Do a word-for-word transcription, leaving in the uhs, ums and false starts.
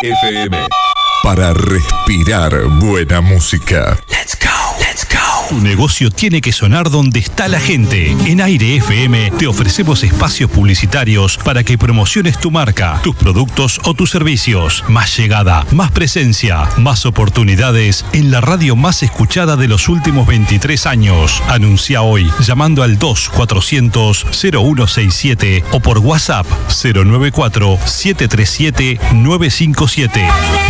F M. Para respirar buena música. Let's go, let's go. Tu negocio tiene que sonar donde está la gente. En Aire F M te ofrecemos espacios publicitarios para que promociones tu marca, tus productos o tus servicios. Más llegada, más presencia, más oportunidades en la radio más escuchada de los últimos veintitrés años. Anuncia hoy llamando al dos cuatrocientos cero uno sesenta y siete o por WhatsApp cero nueve cuatro siete tres siete nueve cinco siete.